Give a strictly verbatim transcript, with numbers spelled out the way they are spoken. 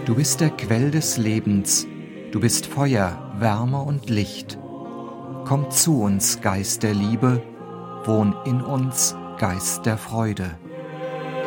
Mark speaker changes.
Speaker 1: Du bist der Quell des Lebens, du bist Feuer, Wärme und Licht. Komm zu uns, Geist der Liebe, wohn in uns, Geist der Freude.